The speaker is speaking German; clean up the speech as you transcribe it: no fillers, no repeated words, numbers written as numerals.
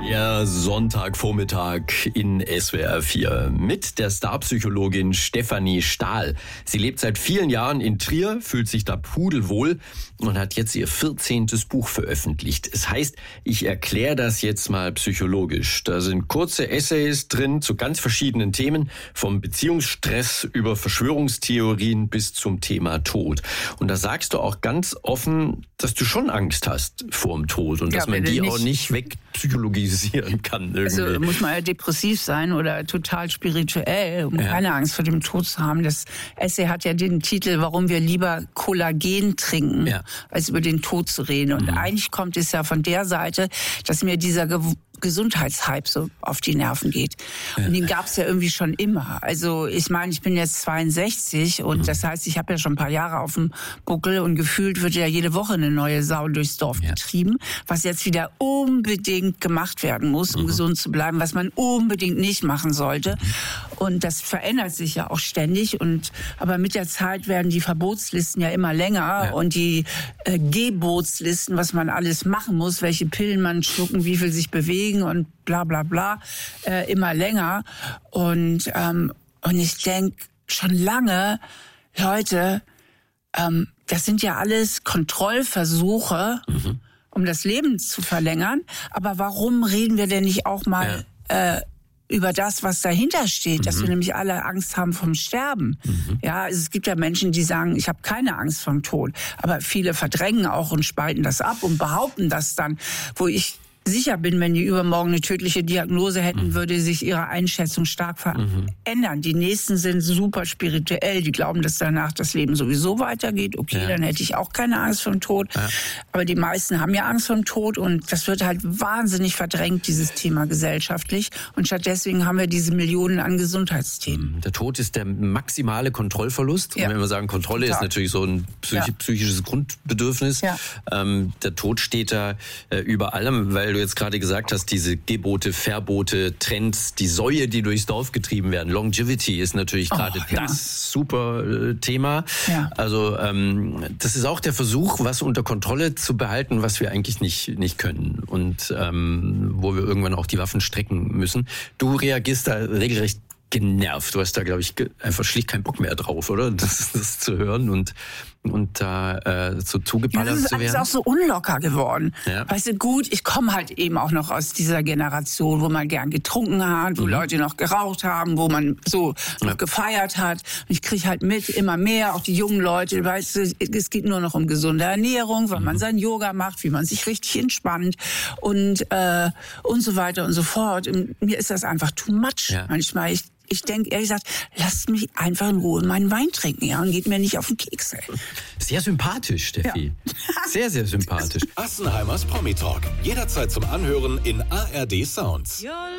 Der Sonntagvormittag in SWR 4 mit der Starpsychologin Stefanie Stahl. Sie lebt seit vielen Jahren in Trier, fühlt sich da pudelwohl und hat jetzt ihr 14. Buch veröffentlicht. Es heißt, ich erkläre das jetzt mal psychologisch. Da sind kurze Essays drin zu ganz verschiedenen Themen, vom Beziehungsstress über Verschwörungstheorien bis zum Thema Tod. Und da sagst du auch ganz offen, dass du schon Angst hast vor dem Tod und dass man die auch nicht wegpsychologisieren kann irgendwie. Also muss man ja depressiv sein oder total spirituell, um keine Angst vor dem Tod zu haben. Das Essay hat ja den Titel, warum wir lieber Kollagen trinken, als über den Tod zu reden. Und eigentlich kommt es ja von der Seite, dass mir dieser Gesundheitshype so auf die Nerven geht. Und den gab es ja irgendwie schon immer. Also ich meine, ich bin jetzt 62 und das heißt, ich habe ja schon ein paar Jahre auf dem Buckel und gefühlt wird ja jede Woche eine neue Sau durchs Dorf getrieben, was jetzt wieder unbedingt gemacht werden muss, um gesund zu bleiben, was man unbedingt nicht machen sollte. Und das verändert sich ja auch ständig. Aber mit der Zeit werden die Verbotslisten ja immer länger und die Gebotslisten, was man alles machen muss, welche Pillen man schlucken, wie viel sich bewegen und bla bla bla, immer länger. Und ich denke schon lange, Leute, das sind ja alles Kontrollversuche, um das Leben zu verlängern. Aber warum reden wir denn nicht auch mal über das, was dahinter steht, dass wir nämlich alle Angst haben vom Sterben. Ja, also es gibt ja Menschen, die sagen, ich habe keine Angst vom Tod. Aber viele verdrängen auch und spalten das ab und behaupten das dann, wo ich sicher bin, wenn die übermorgen eine tödliche Diagnose hätten, würde sich ihre Einschätzung stark verändern. Die Nächsten sind super spirituell, die glauben, dass danach das Leben sowieso weitergeht. Okay, dann hätte ich auch keine Angst vor dem Tod. Aber die meisten haben ja Angst vor dem Tod und das wird halt wahnsinnig verdrängt, dieses Thema gesellschaftlich. Und statt deswegen haben wir diese Millionen an Gesundheitsthemen. Der Tod ist der maximale Kontrollverlust. Und wenn wir sagen, Kontrolle ist natürlich so ein psychisches Grundbedürfnis. Der Tod steht da über allem, weil du jetzt gerade gesagt hast, diese Gebote, Verbote, Trends, die Säue, die durchs Dorf getrieben werden. Longevity ist natürlich gerade das super Thema. Also das ist auch der Versuch, was unter Kontrolle zu behalten, was wir eigentlich nicht können und wo wir irgendwann auch die Waffen strecken müssen. Du reagierst da regelrecht genervt. Du hast da, glaube ich, einfach schlicht keinen Bock mehr drauf, oder? Das zu hören und da so zugeballert zu werden. Das ist alles auch so unlocker geworden. Weißt du, gut, ich komme halt eben auch noch aus dieser Generation, wo man gern getrunken hat, wo Leute noch geraucht haben, wo man so noch gefeiert hat. Und ich kriege halt mit, immer mehr, auch die jungen Leute, weißt du, es geht nur noch um gesunde Ernährung, weil man sein Yoga macht, wie man sich richtig entspannt und so weiter und so fort. Und mir ist das einfach too much. Manchmal, ich denke, ehrlich gesagt, lasst mich einfach in Ruhe meinen Wein trinken, und geht mir nicht auf den Keks, ey. Sehr sympathisch, Steffi. Sehr, sehr sympathisch. Assenheimers Promi Talk. Jederzeit zum Anhören in ARD Sounds.